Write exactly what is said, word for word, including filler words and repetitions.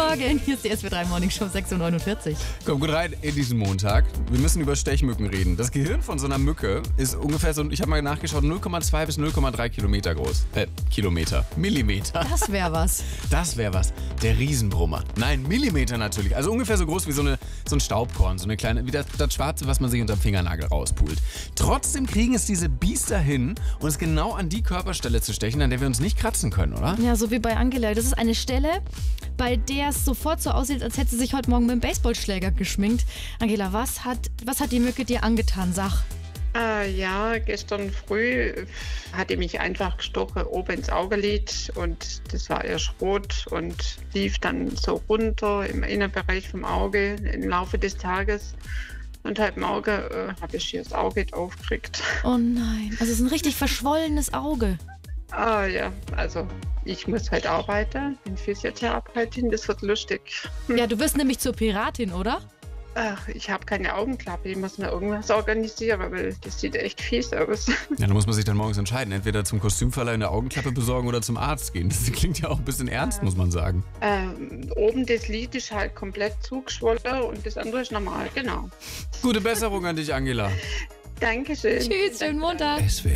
Morgen, hier ist die S W drei Morning Show, sechs Uhr neunundvierzig. Komm gut rein in diesen Montag. Wir müssen über Stechmücken reden. Das Gehirn von so einer Mücke ist ungefähr so, ich habe mal nachgeschaut, null Komma zwei bis null Komma drei Kilometer groß. Äh, Kilometer. Millimeter. Das wäre was. Das wäre was. Der Riesenbrummer. Nein, Millimeter natürlich. Also ungefähr so groß wie so, eine, so ein Staubkorn. So eine kleine, wie das, das Schwarze, was man sich unterm Fingernagel rauspult. Trotzdem kriegen es diese Biester hin, uns genau an die Körperstelle zu stechen, an der wir uns nicht kratzen können, oder? Ja, so wie bei Angela. Das ist eine Stelle, bei der es sofort so aussieht, als hätte sie sich heute Morgen mit dem Baseballschläger geschminkt. Angela, was hat, was hat die Mücke dir angetan? Sag. Äh, ja, gestern früh hat die mich einfach gestochen, oben ins Augenlid und das war erst rot und lief dann so runter im Innenbereich vom Auge im Laufe des Tages. Und halb im Auge äh, habe ich hier das Auge aufgekriegt. Oh nein, also es ist ein richtig verschwollenes Auge. Ah ja, also ich muss heute arbeiten, bin Physiotherapeutin, das wird lustig. Ja, du wirst nämlich zur Piratin, oder? Ach, ich habe keine Augenklappe, ich muss mir irgendwas organisieren, weil das sieht echt fies aus. Ja, da muss man sich dann morgens entscheiden. Entweder zum Kostümverleih eine Augenklappe besorgen oder zum Arzt gehen. Das klingt ja auch ein bisschen ernst, muss man sagen. Ähm, oben das Lid ist halt komplett zugeschwollen und das andere ist normal, genau. Gute Besserung an dich, Angela. Dankeschön. Tschüss, schönen Montag. S W